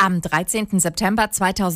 Am 13. September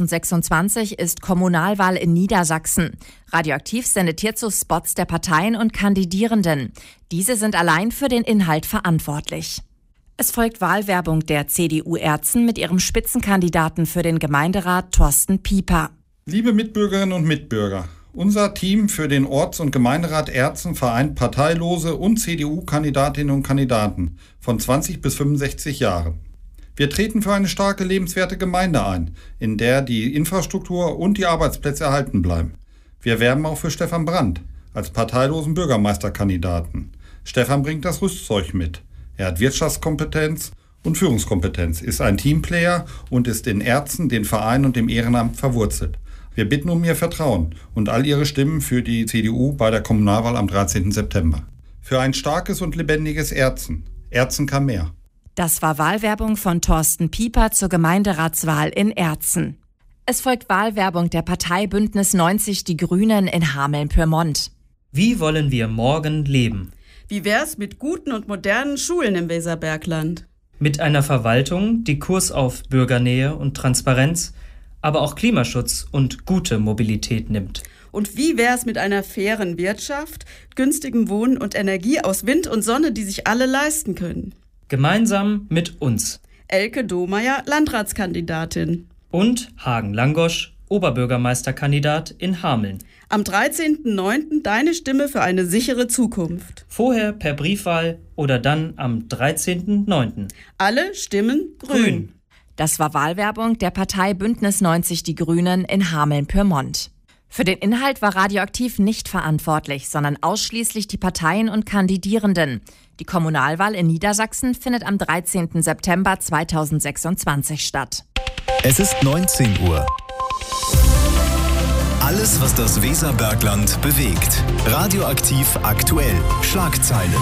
2026 ist Kommunalwahl in Niedersachsen. Radioaktiv sendet hierzu Spots der Parteien und Kandidierenden. Diese sind allein für den Inhalt verantwortlich. Es folgt Wahlwerbung der CDU Erzen mit ihrem Spitzenkandidaten für den Gemeinderat Thorsten Pieper. Liebe Mitbürgerinnen und Mitbürger, unser Team für den Orts- und Gemeinderat Erzen vereint Parteilose und CDU-Kandidatinnen und Kandidaten von 20 bis 65 Jahren. Wir treten für eine starke, lebenswerte Gemeinde ein, in der die Infrastruktur und die Arbeitsplätze erhalten bleiben. Wir werben auch für Stefan Brandt als parteilosen Bürgermeisterkandidaten. Stefan bringt das Rüstzeug mit. Er hat Wirtschaftskompetenz und Führungskompetenz, ist ein Teamplayer und ist in Erzen, den Verein und dem Ehrenamt verwurzelt. Wir bitten um Ihr Vertrauen und all Ihre Stimmen für die CDU bei der Kommunalwahl am 13. September. Für ein starkes und lebendiges Erzen. Erzen kann mehr. Das war Wahlwerbung von Thorsten Pieper zur Gemeinderatswahl in Erzen. Es folgt Wahlwerbung der Partei Bündnis 90 Die Grünen in Hameln-Pyrmont. Wie wollen wir morgen leben? Wie wär's mit guten und modernen Schulen im Weserbergland? Mit einer Verwaltung, die Kurs auf Bürgernähe und Transparenz, aber auch Klimaschutz und gute Mobilität nimmt. Und wie wär's mit einer fairen Wirtschaft, günstigem Wohnen und Energie aus Wind und Sonne, die sich alle leisten können? Gemeinsam mit uns. Elke Domeyer, Landratskandidatin. Und Hagen Langosch, Oberbürgermeisterkandidat in Hameln. Am 13.09. deine Stimme für eine sichere Zukunft. Vorher per Briefwahl oder dann am 13.09. Alle Stimmen grün. Das war Wahlwerbung der Partei Bündnis 90 Die Grünen in Hameln-Pyrmont. Für den Inhalt war Radioaktiv nicht verantwortlich, sondern ausschließlich die Parteien und Kandidierenden. Die Kommunalwahl in Niedersachsen findet am 13. September 2026 statt. Es ist 19 Uhr. Alles, was das Weserbergland bewegt. Radioaktiv aktuell. Schlagzeilen.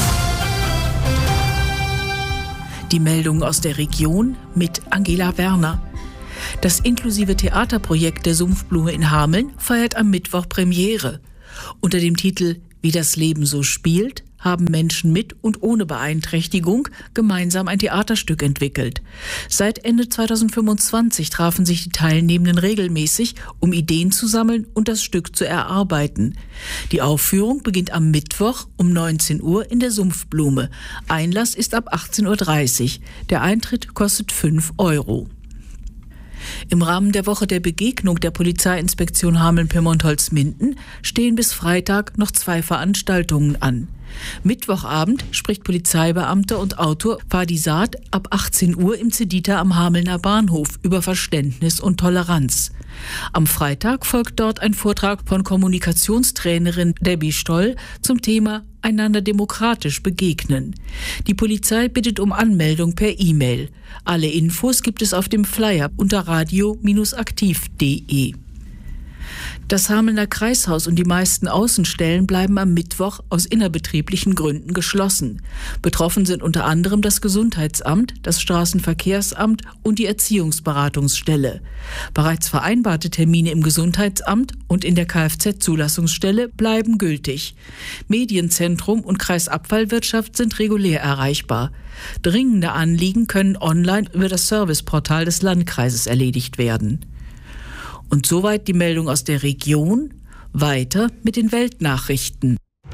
Die Meldung aus der Region mit Angela Werner. Das inklusive Theaterprojekt der Sumpfblume in Hameln feiert am Mittwoch Premiere. Unter dem Titel Wie das Leben so spielt haben Menschen mit und ohne Beeinträchtigung gemeinsam ein Theaterstück entwickelt. Seit Ende 2025 trafen sich die Teilnehmenden regelmäßig, um Ideen zu sammeln und das Stück zu erarbeiten. Die Aufführung beginnt am Mittwoch um 19 Uhr in der Sumpfblume. Einlass ist ab 18.30 Uhr. Der Eintritt kostet 5 €. Im Rahmen der Woche der Begegnung der Polizeiinspektion Hameln-Pyrmont-Holzminden stehen bis Freitag noch 2 Veranstaltungen an. Mittwochabend spricht Polizeibeamter und Autor Fadi Saad ab 18 Uhr im Zedita am Hamelner Bahnhof über Verständnis und Toleranz. Am Freitag folgt dort ein Vortrag von Kommunikationstrainerin Debbie Stoll zum Thema Einander demokratisch begegnen. Die Polizei bittet um Anmeldung per E-Mail. Alle Infos gibt es auf dem Flyer unter radio-aktiv.de. Das Hamelner Kreishaus und die meisten Außenstellen bleiben am Mittwoch aus innerbetrieblichen Gründen geschlossen. Betroffen sind unter anderem das Gesundheitsamt, das Straßenverkehrsamt und die Erziehungsberatungsstelle. Bereits vereinbarte Termine im Gesundheitsamt und in der Kfz-Zulassungsstelle bleiben gültig. Medienzentrum und Kreisabfallwirtschaft sind regulär erreichbar. Dringende Anliegen können online über das Serviceportal des Landkreises erledigt werden. Und soweit die Meldung aus der Region. Weiter mit den Weltnachrichten.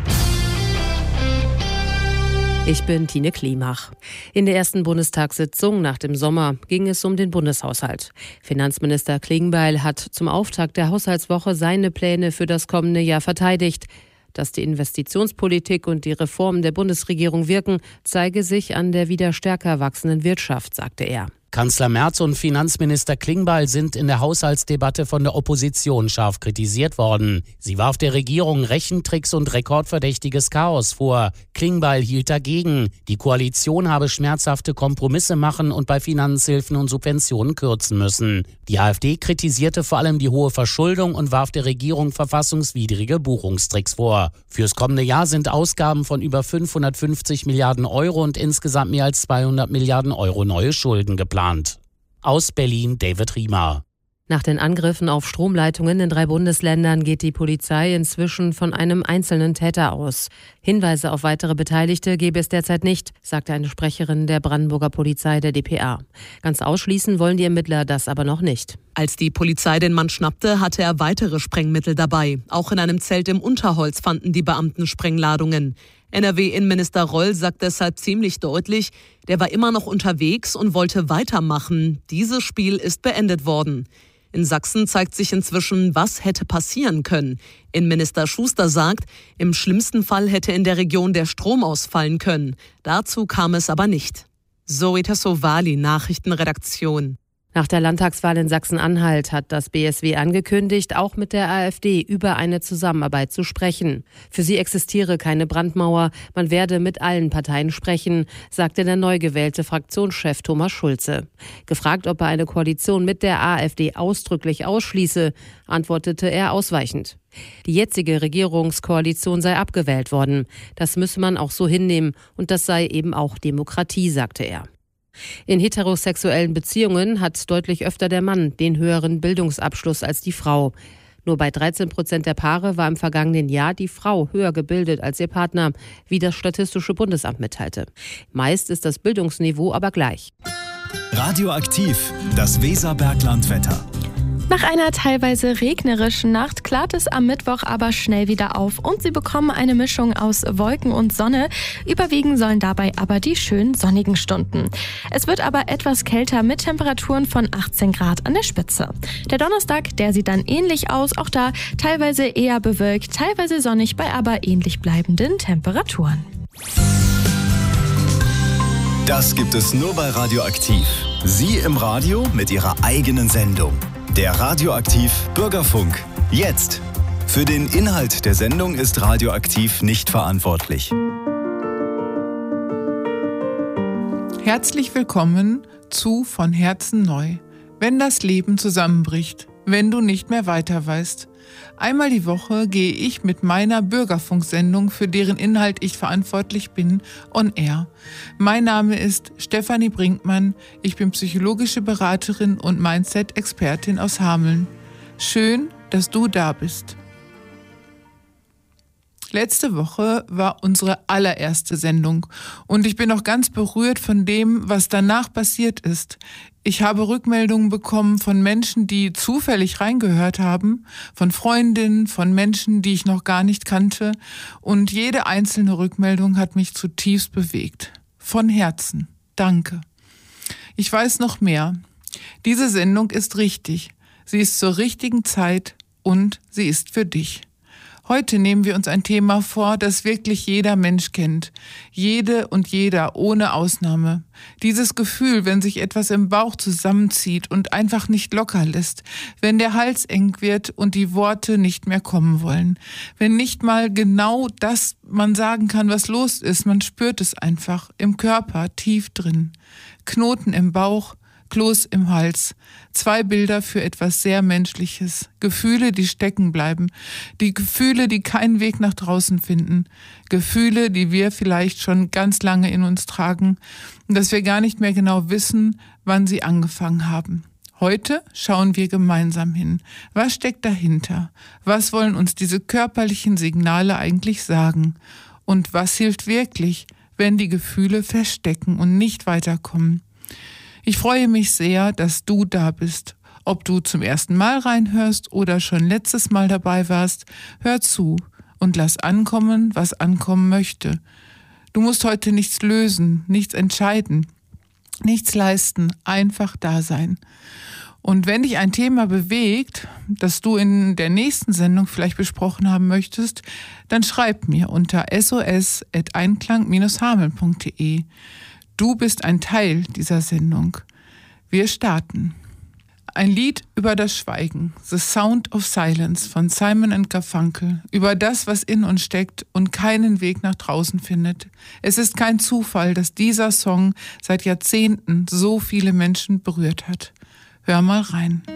Ich bin Tine Klimach. In der ersten Bundestagssitzung nach dem Sommer ging es um den Bundeshaushalt. Finanzminister Klingbeil hat zum Auftakt der Haushaltswoche seine Pläne für das kommende Jahr verteidigt. Dass die Investitionspolitik und die Reformen der Bundesregierung wirken, zeige sich an der wieder stärker wachsenden Wirtschaft, sagte er. Kanzler Merz und Finanzminister Klingbeil sind in der Haushaltsdebatte von der Opposition scharf kritisiert worden. Sie warf der Regierung Rechentricks und rekordverdächtiges Chaos vor. Klingbeil hielt dagegen. Die Koalition habe schmerzhafte Kompromisse machen und bei Finanzhilfen und Subventionen kürzen müssen. Die AfD kritisierte vor allem die hohe Verschuldung und warf der Regierung verfassungswidrige Buchungstricks vor. Fürs kommende Jahr sind Ausgaben von über 550 Milliarden Euro und insgesamt mehr als 200 Milliarden Euro neue Schulden geplant. Aus Berlin David Riemer. Nach den Angriffen auf Stromleitungen in 3 Bundesländern geht die Polizei inzwischen von einem einzelnen Täter aus. Hinweise auf weitere Beteiligte gebe es derzeit nicht, sagte eine Sprecherin der Brandenburger Polizei der dpa. Ganz ausschließen wollen die Ermittler das aber noch nicht. Als die Polizei den Mann schnappte, hatte er weitere Sprengmittel dabei. Auch in einem Zelt im Unterholz fanden die Beamten Sprengladungen. NRW-Innenminister Roll sagt deshalb ziemlich deutlich, der war immer noch unterwegs und wollte weitermachen. Dieses Spiel ist beendet worden. In Sachsen zeigt sich inzwischen, was hätte passieren können. Innenminister Schuster sagt, im schlimmsten Fall hätte in der Region der Strom ausfallen können. Dazu kam es aber nicht. Zoe Tassovali, Nachrichtenredaktion. Nach der Landtagswahl in Sachsen-Anhalt hat das BSW angekündigt, auch mit der AfD über eine Zusammenarbeit zu sprechen. Für sie existiere keine Brandmauer, man werde mit allen Parteien sprechen, sagte der neu gewählte Fraktionschef Thomas Schulze. Gefragt, ob er eine Koalition mit der AfD ausdrücklich ausschließe, antwortete er ausweichend. Die jetzige Regierungskoalition sei abgewählt worden. Das müsse man auch so hinnehmen und das sei eben auch Demokratie, sagte er. In heterosexuellen Beziehungen hat deutlich öfter der Mann den höheren Bildungsabschluss als die Frau. Nur bei 13% der Paare war im vergangenen Jahr die Frau höher gebildet als ihr Partner, wie das Statistische Bundesamt mitteilte. Meist ist das Bildungsniveau aber gleich. Radioaktiv, das Weserberglandwetter. Nach einer teilweise regnerischen Nacht klart es am Mittwoch aber schnell wieder auf und Sie bekommen eine Mischung aus Wolken und Sonne. Überwiegen sollen dabei aber die schönen sonnigen Stunden. Es wird aber etwas kälter mit Temperaturen von 18 Grad an der Spitze. Der Donnerstag, der sieht dann ähnlich aus, auch da teilweise eher bewölkt, teilweise sonnig bei aber ähnlich bleibenden Temperaturen. Das gibt es nur bei Radioaktiv. Sie im Radio mit Ihrer eigenen Sendung. Der Radioaktiv Bürgerfunk. Jetzt. Für den Inhalt der Sendung ist Radioaktiv nicht verantwortlich. Herzlich willkommen zu Von Herzen neu. Wenn das Leben zusammenbricht, wenn du nicht mehr weiter weißt. Einmal die Woche gehe ich mit meiner Bürgerfunksendung, für deren Inhalt ich verantwortlich bin, on air. Mein Name ist Stefanie Brinkmann, ich bin psychologische Beraterin und Mindset-Expertin aus Hameln. Schön, dass du da bist. Letzte Woche war unsere allererste Sendung und ich bin auch ganz berührt von dem, was danach passiert ist. Ich habe Rückmeldungen bekommen von Menschen, die zufällig reingehört haben, von Freundinnen, von Menschen, die ich noch gar nicht kannte und jede einzelne Rückmeldung hat mich zutiefst bewegt. Von Herzen. Danke. Ich weiß noch mehr. Diese Sendung ist richtig. Sie ist zur richtigen Zeit und sie ist für dich. Heute nehmen wir uns ein Thema vor, das wirklich jeder Mensch kennt. Jede und jeder, ohne Ausnahme. Dieses Gefühl, wenn sich etwas im Bauch zusammenzieht und einfach nicht locker lässt. Wenn der Hals eng wird und die Worte nicht mehr kommen wollen. Wenn nicht mal genau das man sagen kann, was los ist. Man spürt es einfach im Körper, tief drin. Knoten im Bauch, Kloß im Hals. 2 Bilder für etwas sehr Menschliches. Gefühle, die stecken bleiben. Die Gefühle, die keinen Weg nach draußen finden. Gefühle, die wir vielleicht schon ganz lange in uns tragen und dass wir gar nicht mehr genau wissen, wann sie angefangen haben. Heute schauen wir gemeinsam hin. Was steckt dahinter? Was wollen uns diese körperlichen Signale eigentlich sagen? Und was hilft wirklich, wenn die Gefühle feststecken und nicht weiterkommen? Ich freue mich sehr, dass du da bist. Ob du zum ersten Mal reinhörst oder schon letztes Mal dabei warst, hör zu und lass ankommen, was ankommen möchte. Du musst heute nichts lösen, nichts entscheiden, nichts leisten, einfach da sein. Und wenn dich ein Thema bewegt, das du in der nächsten Sendung vielleicht besprochen haben möchtest, dann schreib mir unter sos@einklang-hameln.de. Du bist ein Teil dieser Sendung. Wir starten. Ein Lied über das Schweigen, The Sound of Silence von Simon & Garfunkel, über das, was in uns steckt und keinen Weg nach draußen findet. Es ist kein Zufall, dass dieser Song seit Jahrzehnten so viele Menschen berührt hat. Hör mal rein.